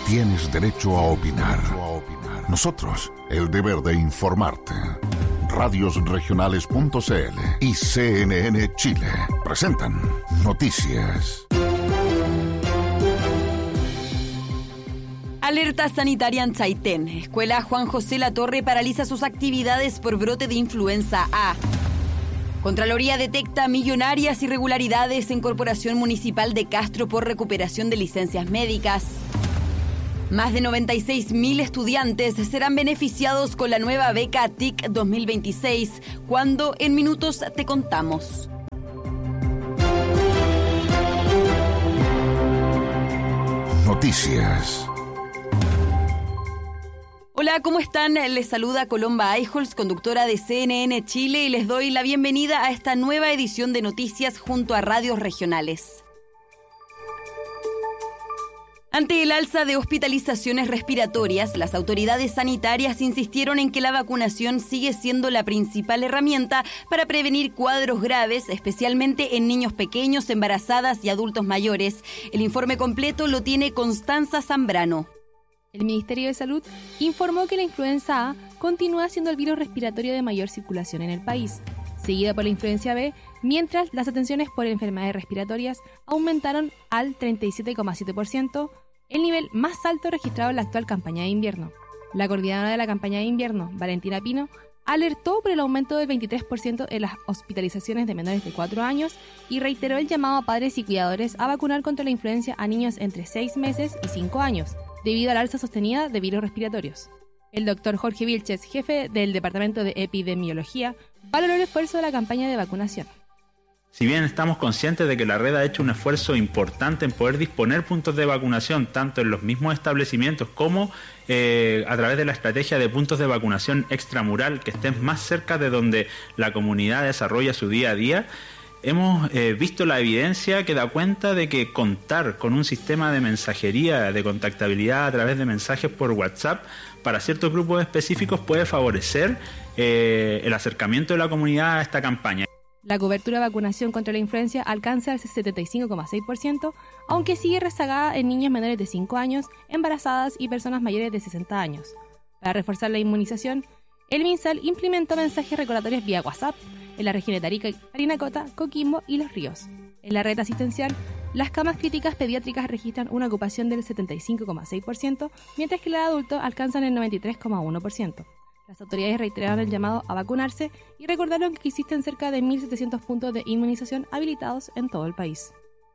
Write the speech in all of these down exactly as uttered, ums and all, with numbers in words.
tienes derecho a opinar. Nosotros, el deber de informarte. Radios Regionales punto c l y C N N Chile presentan Noticias. Alerta sanitaria en Chaitén. Escuela Juan José Latorre paraliza sus actividades por brote de influenza A. Contraloría detecta millonarias irregularidades en Corporación Municipal de Castro por recuperación de licencias médicas. Más de noventa y seis mil estudiantes serán beneficiados con la nueva beca T I C dos mil veintiséis, cuando en minutos te contamos. Noticias. Hola, ¿cómo están? Les saluda Colomba Eichholz, conductora de C N N Chile, y les doy la bienvenida a esta nueva edición de Noticias junto a Radios Regionales. Ante el alza de hospitalizaciones respiratorias, las autoridades sanitarias insistieron en que la vacunación sigue siendo la principal herramienta para prevenir cuadros graves, especialmente en niños pequeños, embarazadas y adultos mayores. El informe completo lo tiene Constanza Zambrano. El Ministerio de Salud informó que la influenza A continúa siendo el virus respiratorio de mayor circulación en el país, seguida por la influenza B, mientras las atenciones por enfermedades respiratorias aumentaron al treinta y siete coma siete por ciento, el nivel más alto registrado en la actual campaña de invierno. La coordinadora de la campaña de invierno, Valentina Pino, alertó por el aumento del veintitrés por ciento en las hospitalizaciones de menores de cuatro años y reiteró el llamado a padres y cuidadores a vacunar contra la influenza a niños entre seis meses y cinco años, debido a la alza sostenida de virus respiratorios. El doctor Jorge Vilches, jefe del Departamento de Epidemiología, valoró el esfuerzo de la campaña de vacunación. Si bien estamos conscientes de que la red ha hecho un esfuerzo importante en poder disponer puntos de vacunación, tanto en los mismos establecimientos como eh, a través de la estrategia de puntos de vacunación extramural que estén más cerca de donde la comunidad desarrolla su día a día, hemos eh, visto la evidencia que da cuenta de que contar con un sistema de mensajería, de contactabilidad a través de mensajes por WhatsApp para ciertos grupos específicos puede favorecer eh, el acercamiento de la comunidad a esta campaña. La cobertura de vacunación contra la influenza alcanza el setenta y cinco coma seis por ciento, aunque sigue rezagada en niños menores de cinco años, embarazadas y personas mayores de sesenta años. Para reforzar la inmunización, el MinSal implementó mensajes recordatorios vía WhatsApp en la región de Tarija, Parinacota, Coquimbo y Los Ríos. En la red asistencial, las camas críticas pediátricas registran una ocupación del setenta y cinco coma seis por ciento, mientras que la de adultos alcanzan el noventa y tres coma uno por ciento. Las autoridades reiteraron el llamado a vacunarse y recordaron que existen cerca de mil setecientos puntos de inmunización habilitados en todo el país.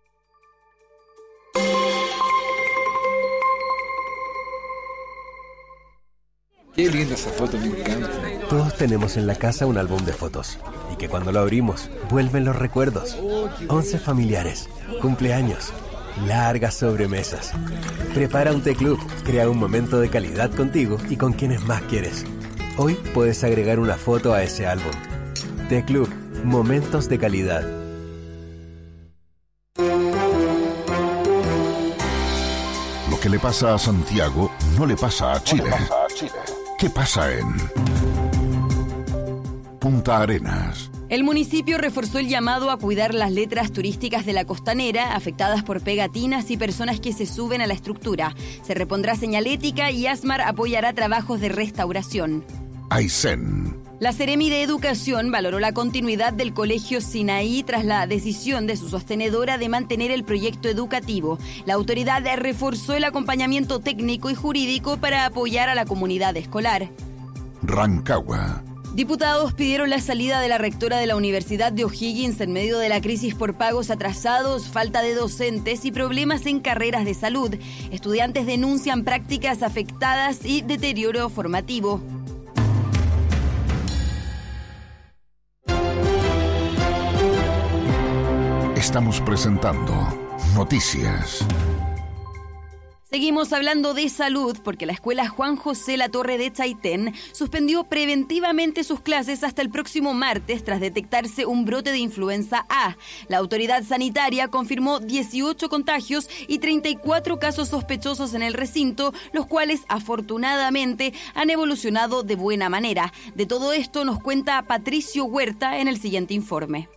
Qué linda esa foto, me encanta. Todos tenemos en la casa un álbum de fotos y que cuando lo abrimos vuelven los recuerdos. Once familiares, cumpleaños, largas sobremesas. Prepara un té club, crea un momento de calidad contigo y con quienes más quieres. Hoy puedes agregar una foto a ese álbum. Té Club, momentos de calidad. Lo que le pasa a Santiago no le pasa a Chile. ¿Qué pasa en Punta Arenas? El municipio reforzó el llamado a cuidar las letras turísticas de la costanera, afectadas por pegatinas y personas que se suben a la estructura. Se repondrá señalética y ASMAR apoyará trabajos de restauración. Aysén. La Seremi de Educación valoró la continuidad del Colegio Sinaí tras la decisión de su sostenedora de mantener el proyecto educativo. La autoridad reforzó el acompañamiento técnico y jurídico para apoyar a la comunidad escolar. Rancagua. Diputados pidieron la salida de la rectora de la Universidad de O'Higgins en medio de la crisis por pagos atrasados, falta de docentes y problemas en carreras de salud. Estudiantes denuncian prácticas afectadas y deterioro formativo. Estamos presentando Noticias. Seguimos hablando de salud porque la escuela Juan José Latorre de Chaitén suspendió preventivamente sus clases hasta el próximo martes tras detectarse un brote de influenza A. La autoridad sanitaria confirmó dieciocho contagios y treinta y cuatro casos sospechosos en el recinto, los cuales afortunadamente han evolucionado de buena manera. De todo esto nos cuenta Patricio Huerta en el siguiente informe.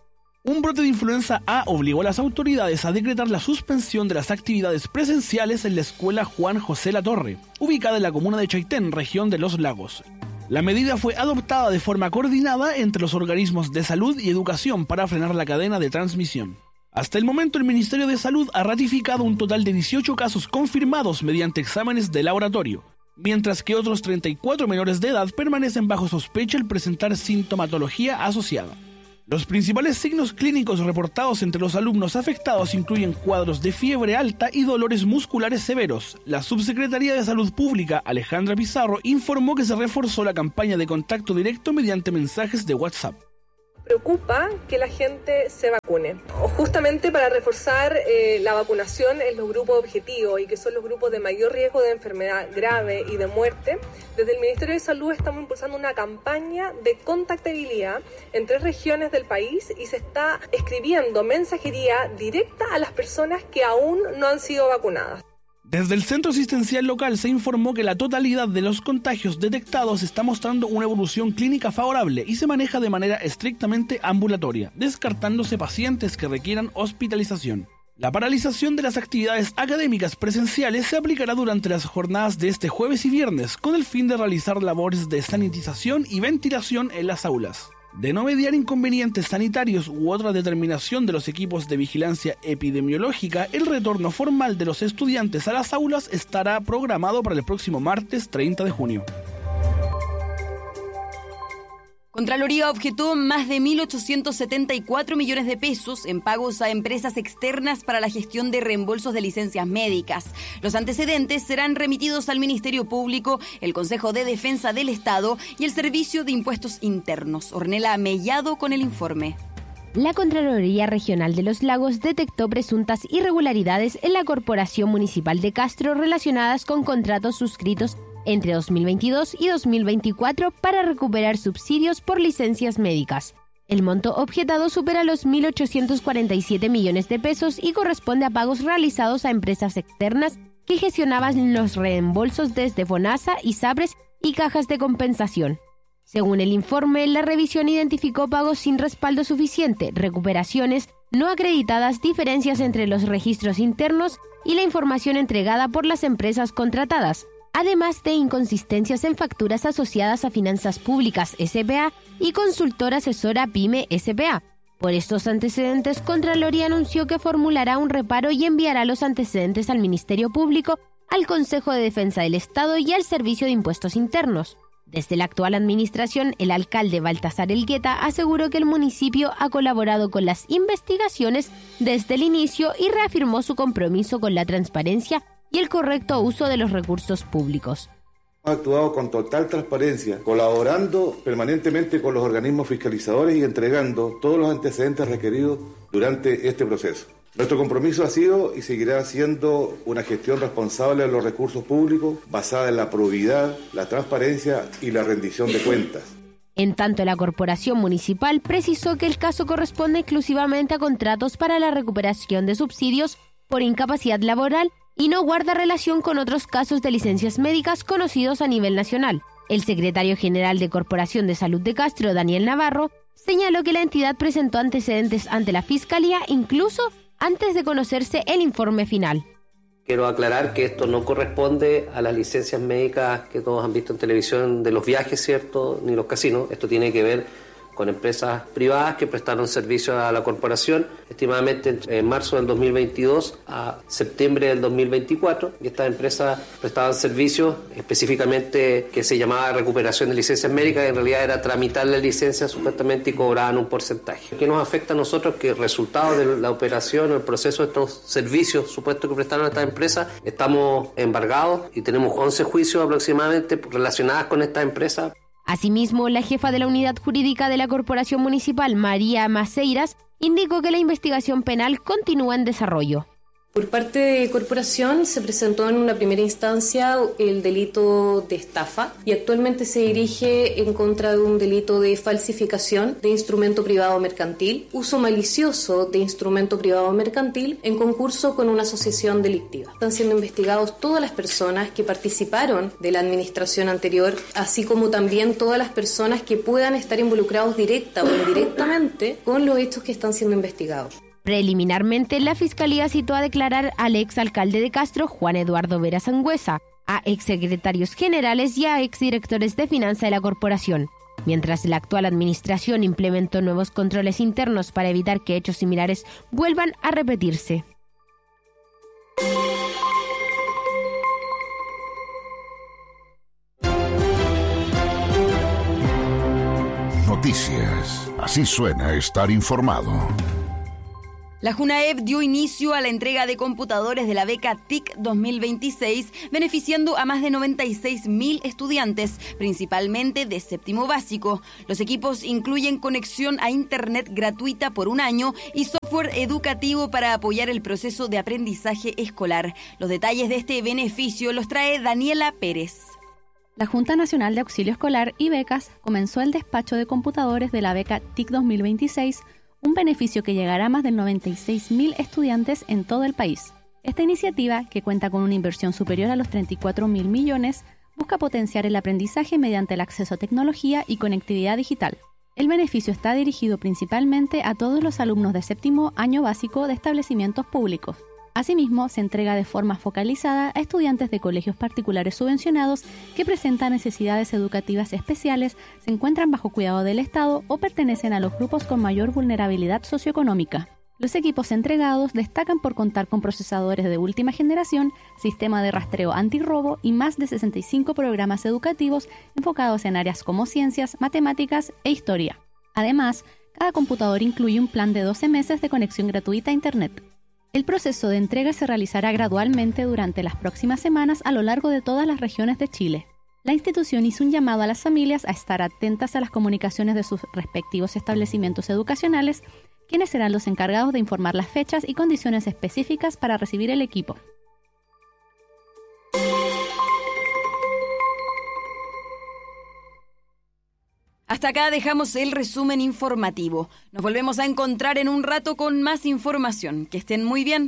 Un brote de influenza A obligó a las autoridades a decretar la suspensión de las actividades presenciales en la escuela Juan José Latorre, ubicada en la comuna de Chaitén, región de Los Lagos. La medida fue adoptada de forma coordinada entre los organismos de salud y educación para frenar la cadena de transmisión. Hasta el momento, el Ministerio de Salud ha ratificado un total de dieciocho casos confirmados mediante exámenes de laboratorio, mientras que otros treinta y cuatro menores de edad permanecen bajo sospecha al presentar sintomatología asociada. Los principales signos clínicos reportados entre los alumnos afectados incluyen cuadros de fiebre alta y dolores musculares severos. La Subsecretaría de Salud Pública, Alejandra Pizarro, informó que se reforzó la campaña de contacto directo mediante mensajes de WhatsApp. Preocupa que la gente se vacune, justamente para reforzar eh, la vacunación en los grupos objetivos y que son los grupos de mayor riesgo de enfermedad grave y de muerte. Desde el Ministerio de Salud estamos impulsando una campaña de contactabilidad en tres regiones del país y se está escribiendo mensajería directa a las personas que aún no han sido vacunadas. Desde el centro asistencial local se informó que la totalidad de los contagios detectados está mostrando una evolución clínica favorable y se maneja de manera estrictamente ambulatoria, descartándose pacientes que requieran hospitalización. La paralización de las actividades académicas presenciales se aplicará durante las jornadas de este jueves y viernes, con el fin de realizar labores de sanitización y ventilación en las aulas. De no mediar inconvenientes sanitarios u otra determinación de los equipos de vigilancia epidemiológica, el retorno formal de los estudiantes a las aulas estará programado para el próximo martes treinta de junio. Contraloría objetó más de mil ochocientos setenta y cuatro millones de pesos en pagos a empresas externas para la gestión de reembolsos de licencias médicas. Los antecedentes serán remitidos al Ministerio Público, el Consejo de Defensa del Estado y el Servicio de Impuestos Internos. Ornella Mellado con el informe. La Contraloría Regional de Los Lagos detectó presuntas irregularidades en la Corporación Municipal de Castro relacionadas con contratos suscritos entre dos mil veintidós y dos mil veinticuatro para recuperar subsidios por licencias médicas. El monto objetado supera los mil ochocientos cuarenta y siete millones de pesos y corresponde a pagos realizados a empresas externas que gestionaban los reembolsos desde FONASA, ISAPRES y cajas de compensación. Según el informe, la revisión identificó pagos sin respaldo suficiente, recuperaciones no acreditadas, diferencias entre los registros internos y la información entregada por las empresas contratadas, además de inconsistencias en facturas asociadas a Finanzas Públicas S P A y Consultora Asesora PYME S P A. Por estos antecedentes, Contraloría anunció que formulará un reparo y enviará los antecedentes al Ministerio Público, al Consejo de Defensa del Estado y al Servicio de Impuestos Internos. Desde la actual administración, el alcalde Baltasar Elgueta aseguró que el municipio ha colaborado con las investigaciones desde el inicio y reafirmó su compromiso con la transparencia y el correcto uso de los recursos públicos. Hemos actuado con total transparencia, colaborando permanentemente con los organismos fiscalizadores y entregando todos los antecedentes requeridos durante este proceso. Nuestro compromiso ha sido y seguirá siendo una gestión responsable de los recursos públicos basada en la probidad, la transparencia y la rendición de cuentas. En tanto, la Corporación Municipal precisó que el caso corresponde exclusivamente a contratos para la recuperación de subsidios por incapacidad laboral y no guarda relación con otros casos de licencias médicas conocidos a nivel nacional. El secretario general de Corporación de Salud de Castro, Daniel Navarro, señaló que la entidad presentó antecedentes ante la Fiscalía incluso antes de conocerse el informe final. Quiero aclarar que esto no corresponde a las licencias médicas que todos han visto en televisión de los viajes, ¿cierto?, ni los casinos. Esto tiene que ver con empresas privadas que prestaron servicio a la corporación, estimadamente en marzo del dos mil veintidós a septiembre del dos mil veinticuatro, y estas empresas prestaban servicios específicamente que se llamaba recuperación de licencias médicas, y en realidad era tramitar la licencia supuestamente y cobraban un porcentaje. ¿Qué nos afecta a nosotros? Que el resultado de la operación o el proceso de estos servicios supuestos que prestaron a estas empresas, estamos embargados y tenemos once juicios aproximadamente relacionados con estas empresas. Asimismo, la jefa de la Unidad Jurídica de la Corporación Municipal, María Maceiras, indicó que la investigación penal continúa en desarrollo. Por parte de Corporación se presentó en una primera instancia el delito de estafa y actualmente se dirige en contra de un delito de falsificación de instrumento privado mercantil, uso malicioso de instrumento privado mercantil en concurso con una asociación delictiva. Están siendo investigados todas las personas que participaron de la administración anterior, así como también todas las personas que puedan estar involucrados directa o indirectamente con los hechos que están siendo investigados. Preliminarmente, la Fiscalía citó a declarar al exalcalde de Castro, Juan Eduardo Vera Sangüesa, a exsecretarios generales y a exdirectores de finanza de la corporación, mientras la actual administración implementó nuevos controles internos para evitar que hechos similares vuelvan a repetirse. Noticias. Así suena estar informado. La JUNAEP dio inicio a la entrega de computadores de la beca T I C dos mil veintiséis, beneficiando a más de noventa y seis mil estudiantes, principalmente de séptimo básico. Los equipos incluyen conexión a Internet gratuita por un año y software educativo para apoyar el proceso de aprendizaje escolar. Los detalles de este beneficio los trae Daniela Pérez. La Junta Nacional de Auxilio Escolar y Becas comenzó el despacho de computadores de la beca T I C dos mil veintiséis, un beneficio que llegará a más de noventa y seis mil estudiantes en todo el país. Esta iniciativa, que cuenta con una inversión superior a los treinta y cuatro mil millones, busca potenciar el aprendizaje mediante el acceso a tecnología y conectividad digital. El beneficio está dirigido principalmente a todos los alumnos de séptimo año básico de establecimientos públicos. Asimismo, se entrega de forma focalizada a estudiantes de colegios particulares subvencionados que presentan necesidades educativas especiales, se encuentran bajo cuidado del Estado o pertenecen a los grupos con mayor vulnerabilidad socioeconómica. Los equipos entregados destacan por contar con procesadores de última generación, sistema de rastreo antirrobo y más de sesenta y cinco programas educativos enfocados en áreas como ciencias, matemáticas e historia. Además, cada computador incluye un plan de doce meses de conexión gratuita a Internet. El proceso de entrega se realizará gradualmente durante las próximas semanas a lo largo de todas las regiones de Chile. La institución hizo un llamado a las familias a estar atentas a las comunicaciones de sus respectivos establecimientos educacionales, quienes serán los encargados de informar las fechas y condiciones específicas para recibir el equipo. Hasta acá dejamos el resumen informativo. Nos volvemos a encontrar en un rato con más información. Que estén muy bien.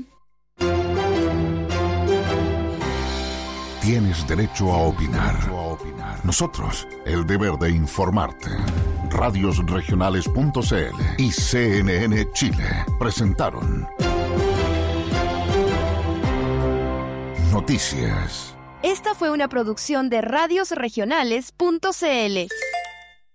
Tienes derecho a opinar. Nosotros, el deber de informarte. Radios Regionales punto c l y C N N Chile presentaron Noticias. Esta fue una producción de Radios Regionales punto c l.